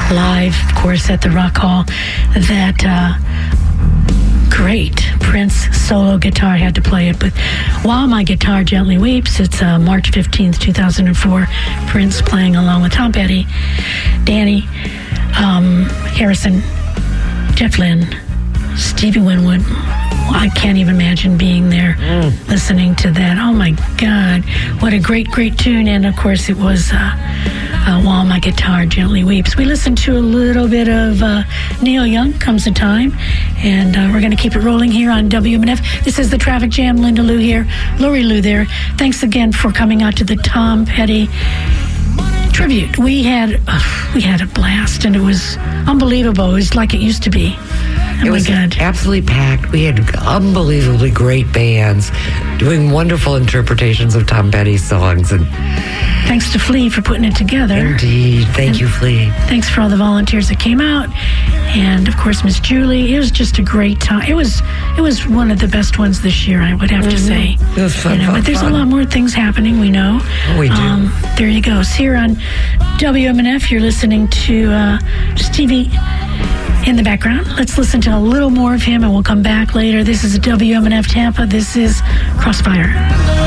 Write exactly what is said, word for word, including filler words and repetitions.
live, of course, at the Rock Hall. That uh, great Prince solo guitar, had to play it. But While My Guitar Gently Weeps, it's uh, March fifteenth, two thousand four. Prince playing along with Tom Petty, Danny, um, Harrison, Jeff Lynne, Stevie Winwood. I can't even imagine being there mm. listening to that. Oh my God, what a great, great tune. And of course it was uh, uh, While My Guitar Gently Weeps. We listened to a little bit of uh, Neil Young, Comes a Time, and uh, we're going to keep it rolling here on W M N F. This is the Traffic Jam. Linda Lou here, Lori Lou there. Thanks again for coming out to the Tom Petty tribute. We had uh, we had a blast, and it was unbelievable. It was like it used to be. Oh it was my God. absolutely packed. We had unbelievably great bands doing wonderful interpretations of Tom Petty's songs. And thanks to Flea for putting it together. Indeed. Thank and you, Flea. Thanks for all the volunteers that came out. And, of course, Miss Julie. It was just a great time. It was it was one of the best ones this year, I would have mm-hmm. to say. It was fun, you know, fun, But there's fun. a lot more things happening, we know. Oh, we do. Um, there you go. So here on W M N F, you're listening to uh, Stevie in the background. Let's listen to a little more of him, and we'll come back later. This is W M N F Tampa. This is Crossfire.